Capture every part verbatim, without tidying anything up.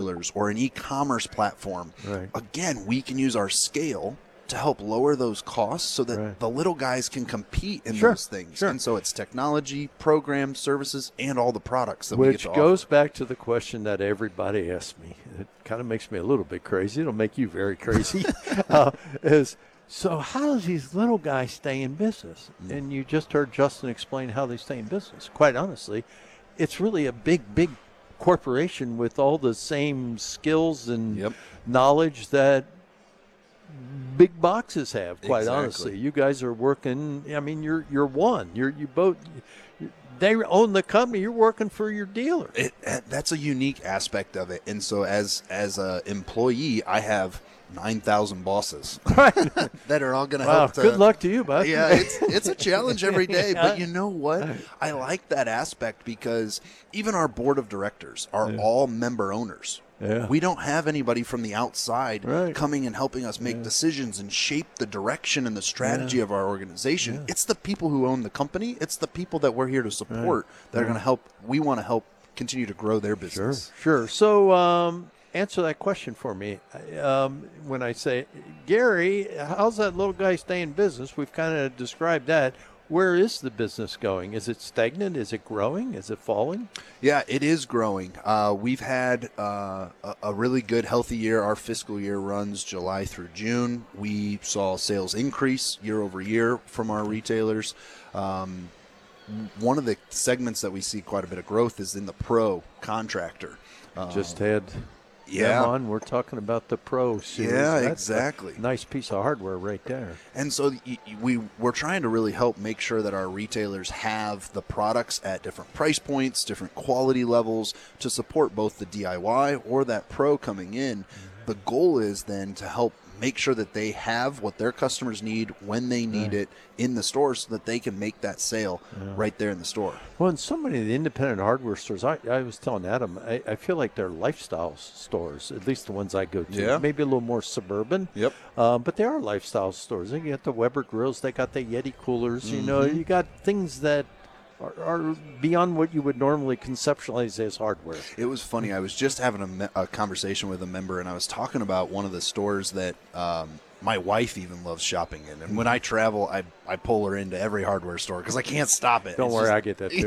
dealers or an e-commerce platform. Right. Again, we can use our scale to help lower those costs so that right. the little guys can compete in sure. those things. Sure. And so it's technology, programs, services, and all the products that Which we get to goes offer. back to the question that everybody asks me. It kind of makes me a little bit crazy. It'll make you very crazy. uh, is so how does these little guys stay in business? Mm. And you just heard Justin explain how they stay in business. Quite honestly, it's really a big, big corporation with all the same skills and yep. knowledge that big boxes have, quite exactly. honestly. You guys are working, I mean, you're you're one. You're you both you, they own the company, you're working for your dealer. It, that's a unique aspect of it. And so as as an employee, I have nine thousand bosses right. that are all going to wow, help. To, good luck to you, bud. Yeah, it's it's a challenge every day. But you know what? I like that aspect because even our board of directors are yeah. all member owners. Yeah. We don't have anybody from the outside right. coming and helping us make yeah. decisions and shape the direction and the strategy yeah. of our organization. Yeah. It's the people who own the company. It's the people that we're here to support right. that are yeah. going to help. We want to help continue to grow their business. Sure, sure. So um, answer that question for me. Um, when I say, Gary, how's that little guy stay in business? We've kind of described that. Where is the business going? Is it stagnant? Is it growing? Is it falling? Yeah, it is growing. Uh, we've had uh, a, a really good, healthy year. Our fiscal year runs July through June. We saw sales increase year over year from our retailers. Um, one of the segments that we see quite a bit of growth is in the pro contractor. Uh, Just had... Yeah, them on. We're talking about the Pro series. Yeah, That's exactly. A nice piece of hardware right there. And so we we're trying to really help make sure that our retailers have the products at different price points, different quality levels to support both the D I Y or that Pro coming in. Mm-hmm. The goal is then to help make sure that they have what their customers need when they need yeah. it in the store so that they can make that sale yeah. right there in the store. Well, in so many of the independent hardware stores, I, I was telling Adam, I, I feel like they're lifestyle stores, at least the ones I go to. Yeah. Maybe a little more suburban. Yep. Um, but they are lifestyle stores. They got the Weber grills. They got the Yeti coolers. Mm-hmm. You know, you got things that Are, are beyond what you would normally conceptualize as hardware. It was funny. I was just having a, me- a conversation with a member, and I was talking about one of the stores that um, my wife even loves shopping in. And when I travel, I, I pull her into every hardware store because I can't stop it. Don't it's worry, just, I get that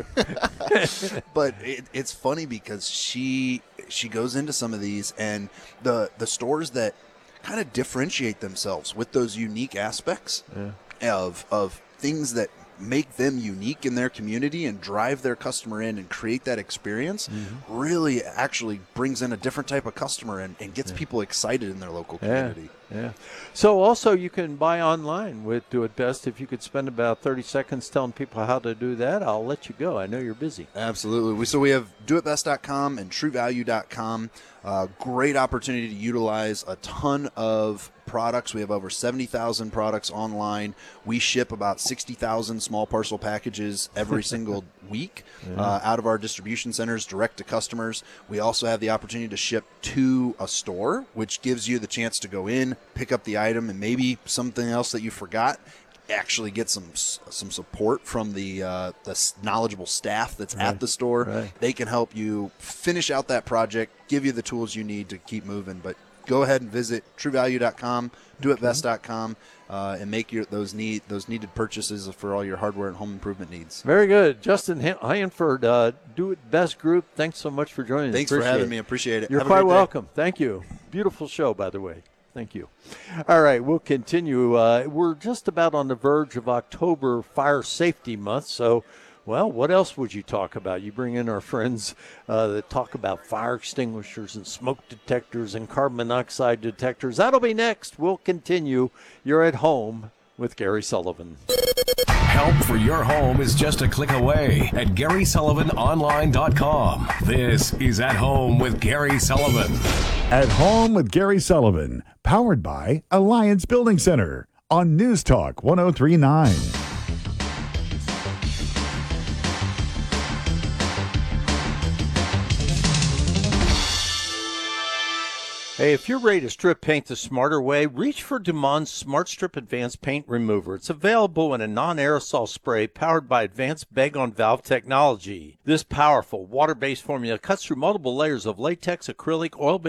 too. But it, it's funny because she she goes into some of these, and the, the stores that kind of differentiate themselves with those unique aspects yeah. of of things that make them unique in their community and drive their customer in and create that experience mm-hmm. really actually brings in a different type of customer and, and gets yeah. people excited in their local community. Yeah, yeah. So also you can buy online with Do It Best. If you could spend about thirty seconds telling people how to do that, I'll let you go. I know you're busy. Absolutely. We, so we have do it best dot com and true value dot com. Uh, great opportunity to utilize a ton of products. We have over seventy thousand products online. We ship about sixty thousand small parcel packages every single week yeah. uh, out of our distribution centers direct to customers. We also have the opportunity to ship to a store, which gives you the chance to go in, pick up the item, and maybe something else that you forgot, actually get some some support from the uh, the knowledgeable staff that's right. at the store. Right. They can help you finish out that project, give you the tools you need to keep moving. But go ahead and visit true value dot com, do it best dot com, uh, and make your those need those needed purchases for all your hardware and home improvement needs. Very good. Justin Hanford, uh, Do It Best Group, thanks so much for joining us. Thanks Appreciate for having it. me. Appreciate it. You're Have quite a great welcome. Day. Thank you. Beautiful show, by the way. Thank you. All right, we'll continue. Uh, we're just about on the verge of October Fire Safety Month, so, well, what else would you talk about? You bring in our friends uh, that talk about fire extinguishers and smoke detectors and carbon monoxide detectors. That'll be next. We'll continue. You're at home with Gary Sullivan. Help for your home is just a click away at Gary Sullivan Online dot com. This is At Home with Gary Sullivan. At Home with Gary Sullivan, powered by Alliance Building Center on News Talk one oh three point nine. Hey, if you're ready to strip paint the smarter way, reach for Dumond's Smart Strip Advanced Paint Remover. It's available in a non-aerosol spray powered by advanced bag-on-valve technology. This powerful water-based formula cuts through multiple layers of latex, acrylic, oil-based